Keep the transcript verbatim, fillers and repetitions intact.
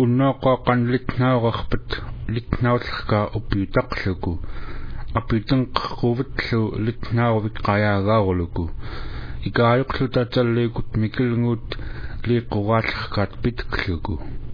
unnoqoqan litnaurerpat litnaullerka upiutaqluku apiutenqerquvitllu litnaurvik qayaagaarluku ikaayuqlutatalliikut mikilnguut liiqquraallerkaat pitekluku